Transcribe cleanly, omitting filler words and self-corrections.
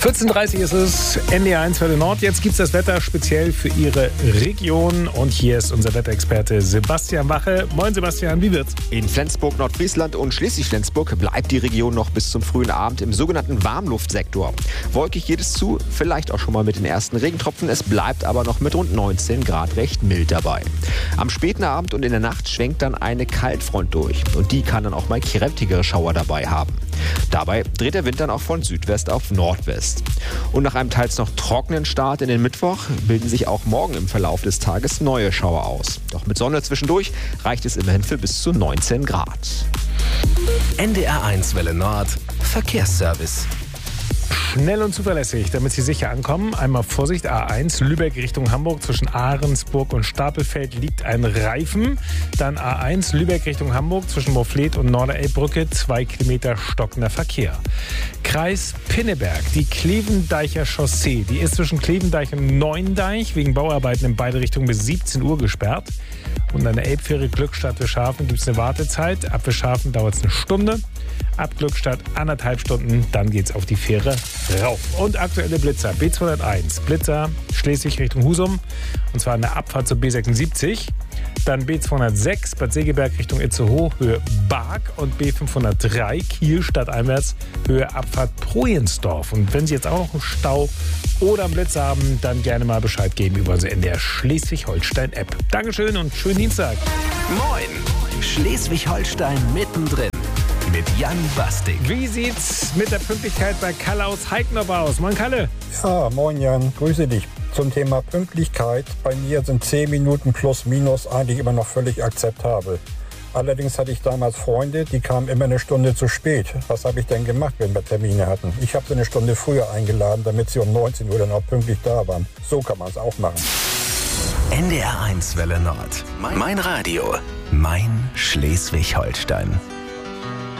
14:30 ist es, NDR1 Welle Nord. Jetzt gibt es das Wetter speziell für Ihre Region. Und hier ist unser Wetterexperte Sebastian Wache. Moin Sebastian, wie wird's? In Flensburg, Nordfriesland und Schleswig-Flensburg bleibt die Region noch bis zum frühen Abend im sogenannten Warmluftsektor. Wolkig geht es zu, vielleicht auch schon mal mit den ersten Regentropfen. Es bleibt aber noch mit rund 19 Grad recht mild dabei. Am späten Abend und in der Nacht schwenkt dann eine Kaltfront durch. Und die kann dann auch mal kräftigere Schauer dabei haben. Dabei dreht der Wind dann auch von Südwest auf Nordwest. Und nach einem teils noch trockenen Start in den Mittwoch bilden sich auch morgen im Verlauf des Tages neue Schauer aus. Doch mit Sonne zwischendurch reicht es immerhin für bis zu 19 Grad. NDR1 Welle Nord Verkehrsservice. Schnell und zuverlässig, damit Sie sicher ankommen. Einmal Vorsicht, A1, Lübeck Richtung Hamburg. Zwischen Ahrensburg und Stapelfeld liegt ein Reifen. Dann A1, Lübeck Richtung Hamburg. Zwischen Moorfleet und Norderelbbrücke 2 Kilometer stockender Verkehr. Kreis Pinneberg, die Klevendeicher Chaussee. Die ist zwischen Klevendeich und Neuendeich wegen Bauarbeiten in beide Richtungen bis 17 Uhr gesperrt. Und an der Elbfähre Glückstadt-Wischhafen gibt es eine Wartezeit. Ab Wischhafen dauert es eine Stunde. Ab Glückstadt 1,5 Stunden, dann geht's auf die Fähre rauf. Und aktuelle Blitzer, B201, Blitzer Schleswig Richtung Husum, und zwar an der Abfahrt zur B76. Dann B206, Bad Segeberg Richtung Itzehoe, Höhe Barg, und B503, Kiel stadteinwärts, Höhe Abfahrt Projensdorf. Und wenn Sie jetzt auch noch einen Stau oder einen Blitz haben, dann gerne mal Bescheid geben über unsere NDR Schleswig-Holstein-App. Dankeschön und schönen Dienstag. Moin, Schleswig-Holstein mittendrin mit Jan Bastik. Wie sieht's mit der Pünktlichkeit bei Kalle aus Heiknop aus? Moin Kalle. Ja, moin Jan, grüße dich. Zum Thema Pünktlichkeit, bei mir sind 10 Minuten plus minus eigentlich immer noch völlig akzeptabel. Allerdings hatte ich damals Freunde, die kamen immer eine Stunde zu spät. Was habe ich denn gemacht, wenn wir Termine hatten? Ich habe sie eine Stunde früher eingeladen, damit sie um 19 Uhr dann auch pünktlich da waren. So kann man es auch machen. NDR1 Welle Nord. Mein Radio. Mein Schleswig-Holstein.